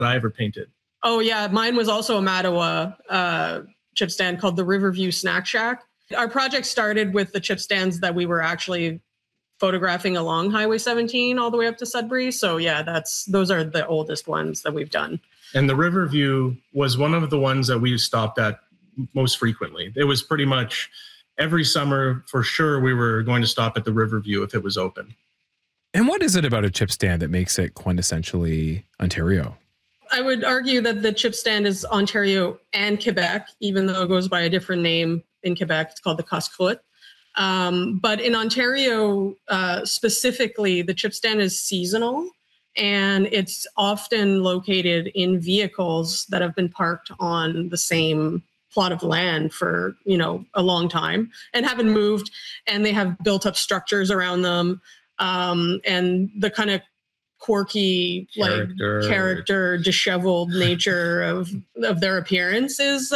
I ever painted. Oh, yeah. Mine was also a Mattawa chip stand called the Riverview Snack Shack. Our project started with the chip stands that we were actually photographing along Highway 17 all the way up to Sudbury. So yeah, those are the oldest ones that we've done. And the Riverview was one of the ones that we stopped at most frequently. It was pretty much every summer for sure we were going to stop at the Riverview if it was open. And what is it about a chip stand that makes it quintessentially Ontario? I would argue that the chip stand is Ontario and Quebec, even though it goes by a different name in Quebec. It's called the casse-croûte. But in Ontario, specifically, the chip stand is seasonal, and it's often located in vehicles that have been parked on the same plot of land for, a long time and haven't moved, and they have built up structures around them. And the kind of quirky, character, disheveled nature of their appearance is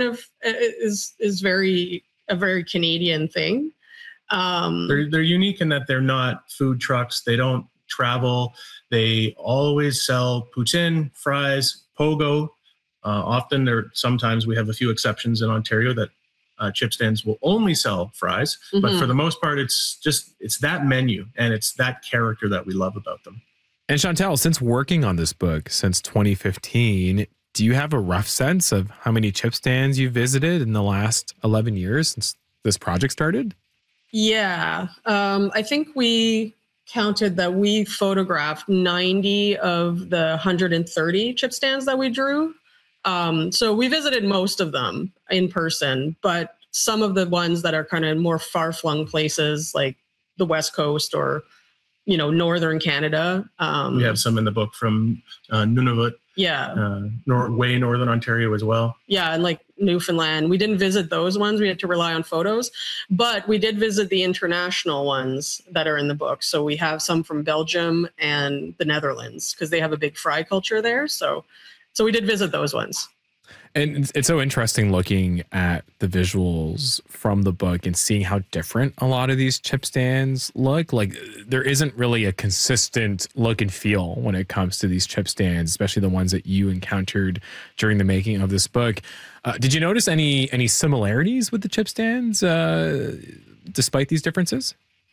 is very a very Canadian thing. They're unique in that they're not food trucks. They don't travel. They always sell poutine, fries, pogo. Sometimes we have a few exceptions in Ontario that chip stands will only sell fries. Mm-hmm. But for the most part, it's that menu and it's that character that we love about them. And Chantal, since working on this book since 2015, do you have a rough sense of how many chip stands you've visited in the last 11 years since this project started? Yeah. I think we counted that we photographed 90 of the 130 chip stands that we drew. So we visited most of them in person, but some of the ones that are kind of more far-flung places like the West Coast or, northern Canada. We have some in the book from Nunavut. Yeah. Way northern Ontario as well. Yeah, and like Newfoundland. We didn't visit those ones. We had to rely on photos. But we did visit the international ones that are in the book. So we have some from Belgium and the Netherlands because they have a big fry culture there. So we did visit those ones. And it's so interesting looking at the visuals from the book and seeing how different a lot of these chip stands look. Like there isn't really a consistent look and feel when it comes to these chip stands, especially the ones that you encountered during the making of this book. Did you notice any similarities with the chip stands despite these differences?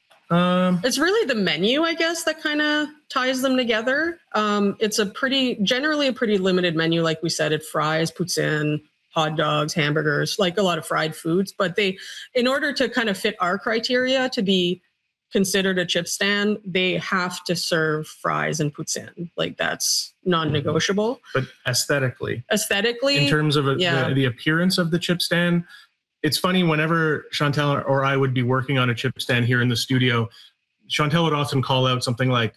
It's really the menu, I guess, that kind of ties them together. It's generally a pretty limited menu. Like we said, it fries, poutine, hot dogs, hamburgers, like a lot of fried foods. But in order to kind of fit our criteria to be considered a chip stand, they have to serve fries and poutine. Like that's non-negotiable. But aesthetically, in terms of the appearance of the chip stand, it's funny, whenever Chantal or I would be working on a chip stand here in the studio, Chantal would often call out something like,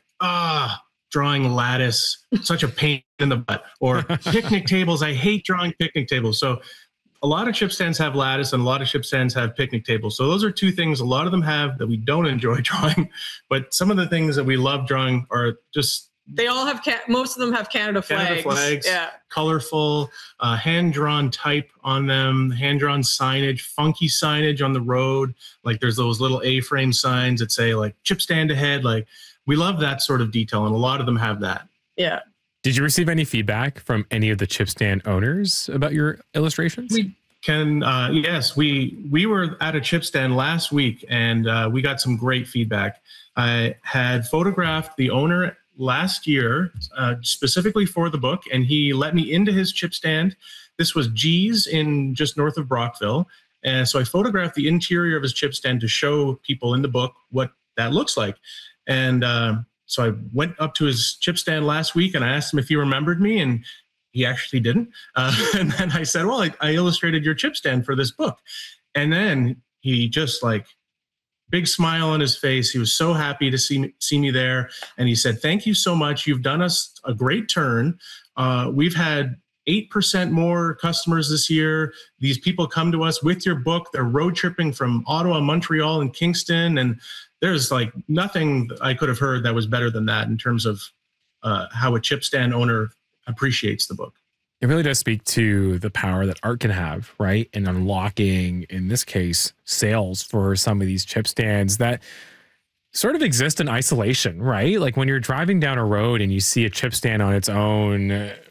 drawing lattice, such a pain in the butt, or picnic tables. I hate drawing picnic tables. So a lot of chip stands have lattice and a lot of chip stands have picnic tables. So those are two things a lot of them have that we don't enjoy drawing. But some of the things that we love drawing are just... They all have, most of them have Canada flags. Yeah. Colorful, hand-drawn type on them, hand-drawn signage, funky signage on the road. Like there's those little A-frame signs that say like chip stand ahead. Like we love that sort of detail, and a lot of them have that. Yeah. Did you receive any feedback from any of the chip stand owners about your illustrations? Yes, we were at a chip stand last week, and we got some great feedback. I had photographed the owner last year, specifically for the book, and he let me into his chip stand. This was G's in just north of Brockville. And so I photographed the interior of his chip stand to show people in the book what that looks like. And so I went up to his chip stand last week and I asked him if he remembered me, and he actually didn't. And then I said, well, I illustrated your chip stand for this book. And then he just big smile on his face. He was so happy to see me there. And he said, thank you so much. You've done us a great turn. We've had 8% more customers this year. These people come to us with your book. They're road tripping from Ottawa, Montreal, and Kingston. And there's nothing I could have heard that was better than that in terms of how a chip stand owner appreciates the book. It really does speak to the power that art can have, right? In unlocking, in this case, sales for some of these chip stands that sort of exist in isolation, right? Like when you're driving down a road and you see a chip stand on its own,